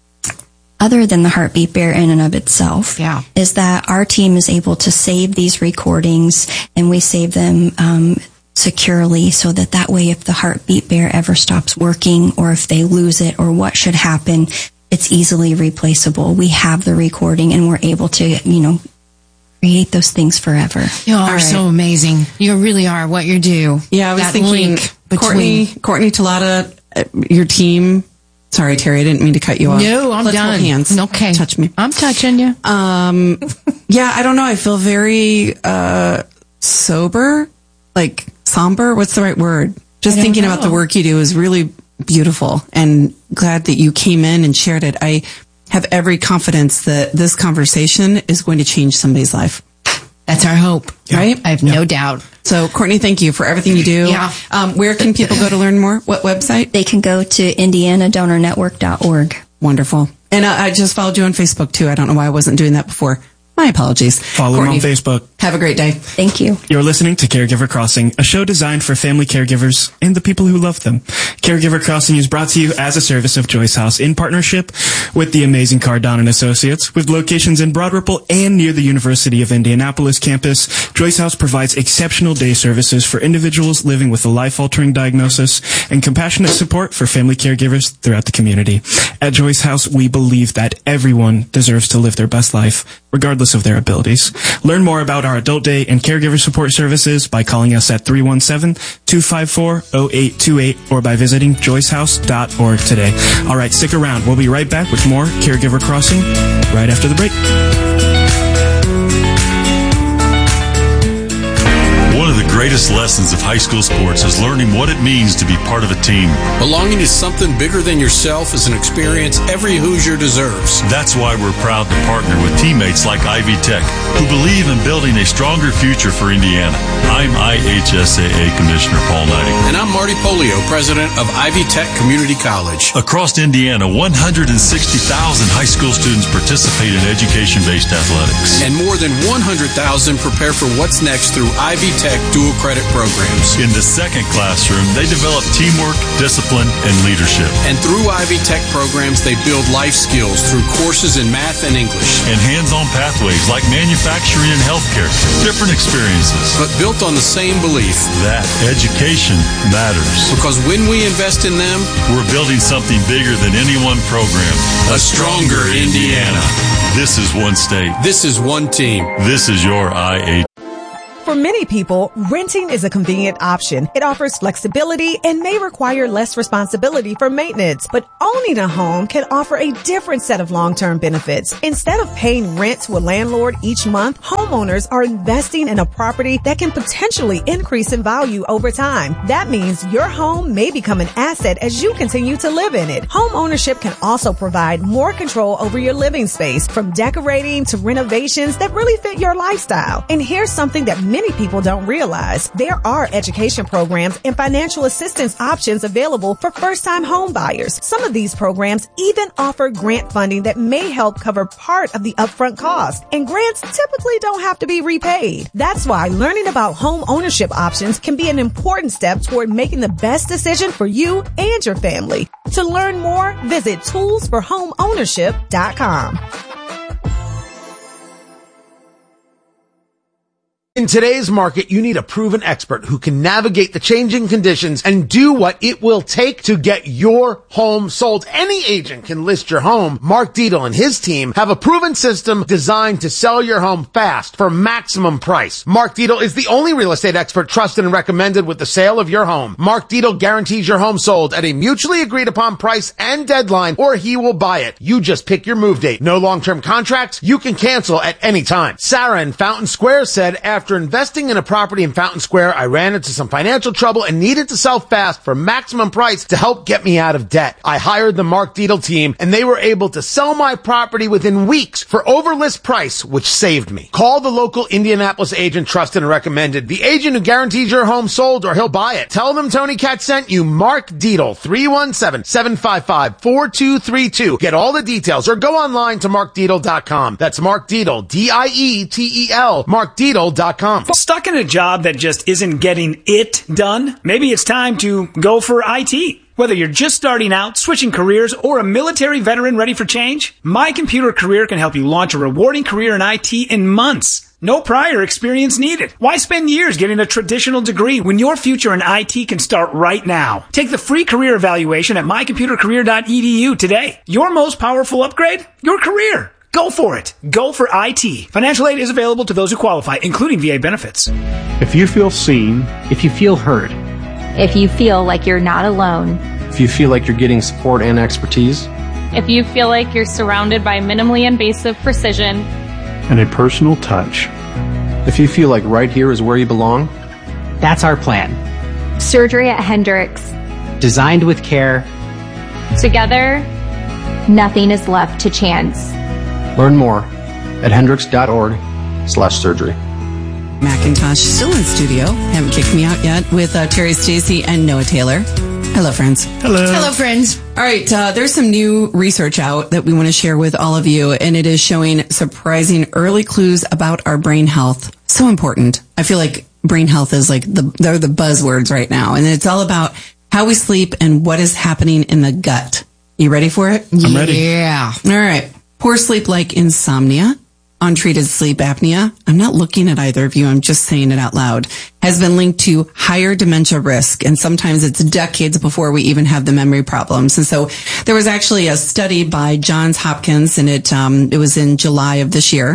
other than the heartbeat bear in and of itself, Yeah. is that our team is able to save these recordings, and we save them um, securely so that that way if the heartbeat bear ever stops working or if they lose it or what should happen, it's easily replaceable. We have the recording and we're able to, you know, create those things forever. You are right. so amazing. You really are what you do. Yeah, I was That thinking, link Courtney, between- Courtney Talata, uh, your team. Sorry, Terry, I didn't mean to cut you off. No, I'm Let's done. hold hands. Okay. Touch me. I'm touching you. Um, yeah, I don't know. I feel very uh, sober, like somber. What's the right word? Just I don't thinking about know. the work you do is really beautiful, and glad that you came in and shared it. I have every confidence that this conversation is going to change somebody's life. That's our hope, right? I have no doubt. So, Courtney, thank you for everything you do. Yeah. Um, where can people go to learn more? What website? They can go to indiana donor network dot org. Wonderful. And uh, I just followed you on Facebook, too. I don't know why I wasn't doing that before. My apologies. Follow Courtney, him on Facebook. Have a great day. Thank you. You're listening to Caregiver Crossing, a show designed for family caregivers and the people who love them. Caregiver Crossing is brought to you as a service of Joyce House in partnership with the amazing Cardon and Associates. With locations in Broad Ripple and near the University of Indianapolis campus, Joyce House provides exceptional day services for individuals living with a life-altering diagnosis and compassionate support for family caregivers throughout the community. At Joyce House, we believe that everyone deserves to live their best life, regardless of their abilities. Learn more about our adult day and caregiver support services by calling us at three one seven, two five four, zero eight two eight or by visiting joyce house dot org today. All right, stick around. We'll be right back with more Caregiver Crossing right after the break. One of the greatest lessons lessons of high school sports is learning what it means to be part of a team. Belonging to something bigger than yourself is an experience every Hoosier deserves. That's why we're proud to partner with teammates like Ivy Tech, who believe in building a stronger future for Indiana. I'm I H S A A Commissioner Paul Knighting. And I'm Marty Polio, president of Ivy Tech Community College. Across Indiana, one hundred sixty thousand high school students participate in education-based athletics. And more than one hundred thousand prepare for what's next through Ivy Tech dual credit programs. In the second classroom, they develop teamwork, discipline, and leadership. And through Ivy Tech programs, they build life skills through courses in math and English. And hands-on pathways like manufacturing and healthcare. Different experiences. But built on the same belief that education matters. Because when we invest in them, we're building something bigger than any one program. A stronger Indiana. This is one state. This is one team. This is your I H. For many people, renting is a convenient option. It offers flexibility and may require less responsibility for maintenance. But owning a home can offer a different set of long-term benefits. Instead of paying rent to a landlord each month, homeowners are investing in a property that can potentially increase in value over time. That means your home may become an asset as you continue to live in it. Home ownership can also provide more control over your living space, from decorating to renovations that really fit your lifestyle. And here's something that many people don't realize. There are education programs and financial assistance options available for first-time home buyers. Some of these programs even offer grant funding that may help cover part of the upfront cost. And grants typically don't have to be repaid. That's why learning about home ownership options can be an important step toward making the best decision for you and your family. To learn more, visit tools for home ownership dot com. In today's market, you need a proven expert who can navigate the changing conditions and do what it will take to get your home sold. Any agent can list your home. Mark Dietel and his team have a proven system designed to sell your home fast for maximum price. Mark Dietel is the only real estate expert trusted and recommended with the sale of your home. Mark Dietel guarantees your home sold at a mutually agreed upon price and deadline, or he will buy it. You just pick your move date. No long-term contracts. You can cancel at any time. Sarah in Fountain Square said, after After investing in a property in Fountain Square, I ran into some financial trouble and needed to sell fast for maximum price to help get me out of debt. I hired the Mark Dietel team, and they were able to sell my property within weeks for over list price, which saved me. Call the local Indianapolis agent trusted and recommended, the agent who guarantees your home sold or he'll buy it. Tell them Tony Katz sent you. Mark Dietel, three one seven, seven five five, four two three two. Get all the details or go online to mark dietel dot com. That's Mark Dietel, D I E T E L, mark dietel dot com. Stuck in a job that just isn't getting it done? Maybe it's time to go for I T. Whether you're just starting out, switching careers, or a military veteran ready for change, My Computer Career can help you launch a rewarding career in I T in months. No prior experience needed. Why spend years getting a traditional degree when your future in I T can start right now? Take the free career evaluation at my computer career dot e d u today. Your most powerful upgrade? Your career. Go for it. Go for I T. Financial aid is available to those who qualify, including V A benefits. If you feel seen, if you feel heard, if you feel like you're not alone, if you feel like you're getting support and expertise, if you feel like you're surrounded by minimally invasive precision and a personal touch, if you feel like right here is where you belong, that's our plan. Surgery at Hendricks. Designed with care. Together, nothing is left to chance. Learn more at hendricks dot org slash surgery. Macintosh still in studio. Haven't kicked me out yet with uh, Terry Stacy and Noah Taylor. Hello, friends. Hello. Hello, friends. All right. Uh, there's some new research out that we want to share with all of you, and it is showing surprising early clues about our brain health. So important. I feel like brain health is like the, they're the buzzwords right now, and it's all about how we sleep and what is happening in the gut. You ready for it? I'm ready. Yeah. All right. Poor sleep like insomnia, untreated sleep apnea, I'm not looking at either of you, I'm just saying it out loud, has been linked to higher dementia risk. And sometimes it's decades before we even have the memory problems. And so there was actually a study by Johns Hopkins, and it, um, it was in July of this year.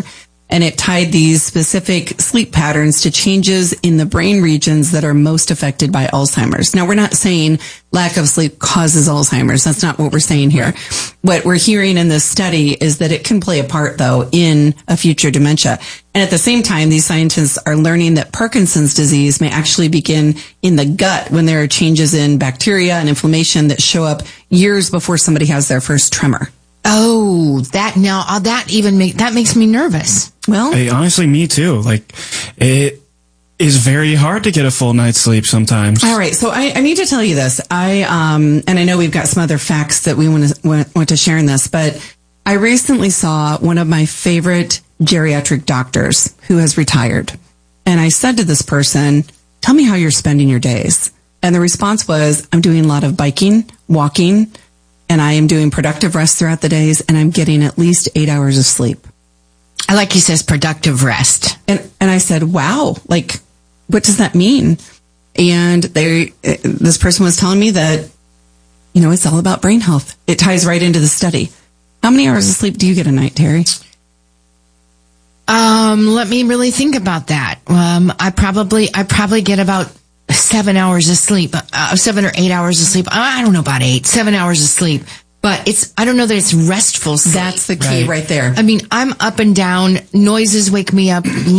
and it tied these specific sleep patterns to changes in the brain regions that are most affected by Alzheimer's. Now, we're not saying lack of sleep causes Alzheimer's. That's not what we're saying here. What we're hearing in this study is that it can play a part, though, in a future dementia. And at the same time, these scientists are learning that Parkinson's disease may actually begin in the gut when there are changes in bacteria and inflammation that show up years before somebody has their first tremor. Oh, that now, uh, that even make, that makes me nervous. Well, hey, honestly, me too. Like, it is very hard to get a full night's sleep sometimes. All right. So I, I need to tell you this. I, um, and I know we've got some other facts that we want to, want, want to share in this, but I recently saw one of my favorite geriatric doctors who has retired. And I said to this person, tell me how you're spending your days. And the response was, I'm doing a lot of biking, walking, and I am doing productive rest throughout the days, and I'm getting at least eight hours of sleep. I like he says productive rest. And and I said, wow, like, what does that mean? And they, this person was telling me that, you know, it's all about brain health. It ties right into the study. How many hours of sleep do you get a night, Terry? Um, let me really think about that. Um, I probably, I probably get about seven hours of sleep, uh, seven or eight hours of sleep. I don't know about eight, seven hours of sleep, but it's, I don't know that it's restful sleep. That's the key right, right there. I mean, I'm up and down. Noises wake me up.